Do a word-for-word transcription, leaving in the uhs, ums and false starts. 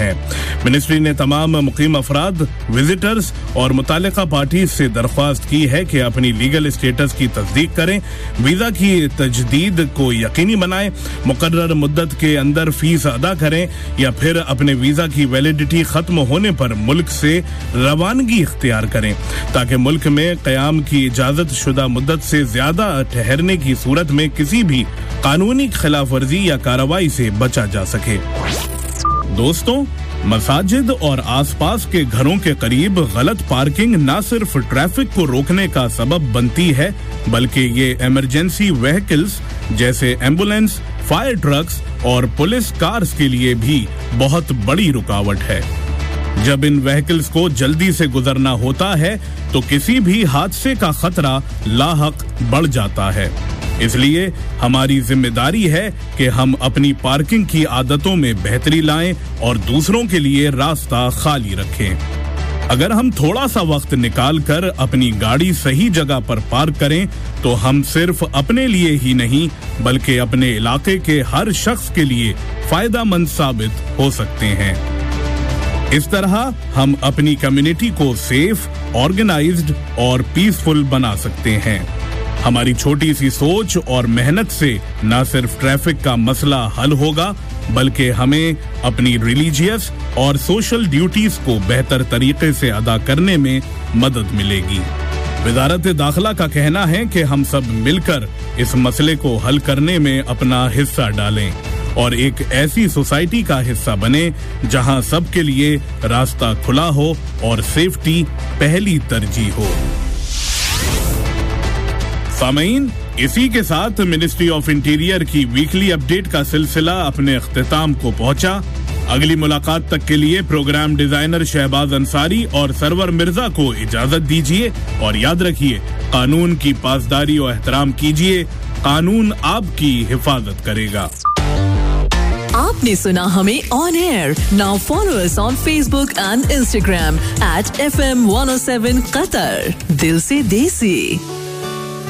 हैं। मिनिस्ट्री ने तमाम मुकीम अफराद, विजिटर्स और मुतालिका पार्टीज से दरख्वास्त की है कि अपनी लीगल स्टेटस की तस्दीक करें, वीजा की तजदीद को यकीनी बनाएं, मुकर्रर मुद्दत के अंदर फीस अदा करें या फिर अपने वीजा की वैलिडिटी खत्म होने पर मुल्क से रवानगी इख्तियार करें ताकि मुल्क में क़याम की इजाजत शुदा मुद्दत से ज्यादा ठहरने की सूरत में किसी भी कानूनी खिलाफ वर्जी या कार्रवाई से बचा जा सके। दोस्तों, मसाजिद और आसपास के घरों के करीब गलत पार्किंग न सिर्फ ट्रैफिक को रोकने का सबब बनती है बल्कि ये इमरजेंसी व्हीकल्स जैसे एम्बुलेंस, फायर ट्रक्स और पुलिस कार्स के लिए भी बहुत बड़ी रुकावट है। जब इन व्हीकल्स को जल्दी से गुजरना होता है तो किसी भी हादसे का खतरा लाहक बढ़ जाता है। इसलिए हमारी जिम्मेदारी है कि हम अपनी पार्किंग की आदतों में बेहतरी लाएं और दूसरों के लिए रास्ता खाली रखें। अगर हम थोड़ा सा वक्त निकाल कर अपनी गाड़ी सही जगह पर पार्क करें तो हम सिर्फ अपने लिए ही नहीं बल्कि अपने इलाके के हर शख्स के लिए फायदेमंद साबित हो सकते हैं। इस तरह हम अपनी कम्युनिटी को सेफ, ऑर्गेनाइज्ड और पीसफुल बना सकते हैं। हमारी छोटी सी सोच और मेहनत से न सिर्फ ट्रैफिक का मसला हल होगा बल्कि हमें अपनी रिलीजियस और सोशल ड्यूटीज को बेहतर तरीके से अदा करने में मदद मिलेगी। वजारत दाखिला का कहना है कि हम सब मिलकर इस मसले को हल करने में अपना हिस्सा डालें और एक ऐसी सोसाइटी का हिस्सा बने जहां सबके लिए रास्ता खुला हो और सेफ्टी पहली तरजीह हो। सामीन, इसी के साथ मिनिस्ट्री ऑफ इंटीरियर की वीकली अपडेट का सिलसिला अपने इख्तिताम को पहुंचा। अगली मुलाकात तक के लिए प्रोग्राम डिजाइनर शहबाज अंसारी और सरवर मिर्जा को इजाजत दीजिए और याद रखिए, कानून की पासदारी और एहतराम कीजिए, कानून आपकी हिफाजत करेगा। आपने सुना हमें on air. Now follow us on Facebook and Instagram at F M one O seven Qatar. दिल से देसी।